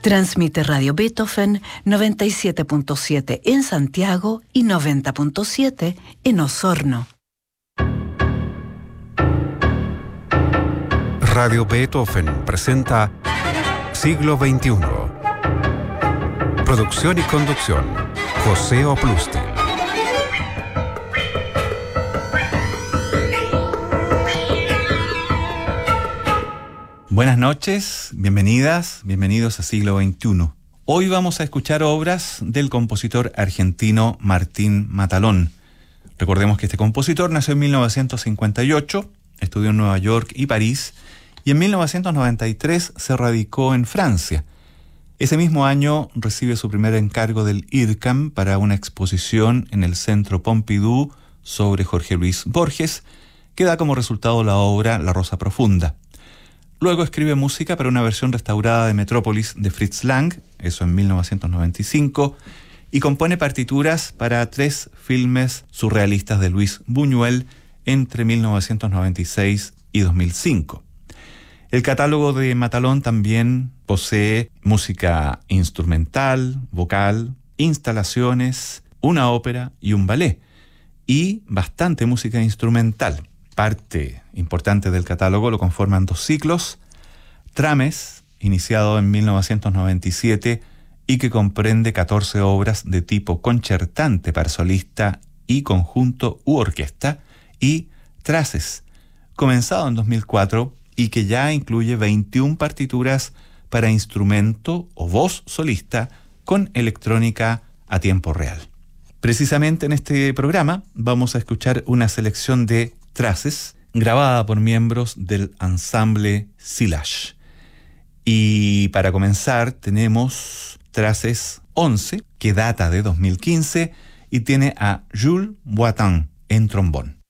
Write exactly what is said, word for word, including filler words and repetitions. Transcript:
Transmite Radio Beethoven noventa y siete punto siete en Santiago y noventa punto siete en Osorno. Radio Beethoven presenta Siglo veintiuno. Producción y conducción, José Oplusti. Buenas noches, bienvenidas, bienvenidos a Siglo veintiuno. Hoy vamos a escuchar obras del compositor argentino Martín Matalón. Recordemos que este compositor nació en mil novecientos cincuenta y ocho, estudió en Nueva York y París, y en mil novecientos noventa y tres se radicó en Francia. Ese mismo año recibe su primer encargo del I R C A M para una exposición en el Centro Pompidou sobre Jorge Luis Borges, que da como resultado la obra La Rosa Profunda. Luego escribe música para una versión restaurada de Metrópolis de Fritz Lang, eso en mil novecientos noventa y cinco, y compone partituras para tres filmes surrealistas de Luis Buñuel entre mil novecientos noventa y seis y dos mil cinco. El catálogo de Matalón también posee música instrumental, vocal, instalaciones, una ópera y un ballet, y bastante música instrumental. Parte importante del catálogo lo conforman dos ciclos: Trames, iniciado en mil novecientos noventa y siete y que comprende catorce obras de tipo concertante para solista y conjunto u orquesta, y Traces, comenzado en dos mil cuatro y que ya incluye veintiuna partituras para instrumento o voz solista con electrónica a tiempo real. Precisamente en este programa vamos a escuchar una selección de Traces, grabada por miembros del ensamble Sillage. Y para comenzar tenemos Traces once, que data de dos mil quince y tiene a Jules Boitin en trombón.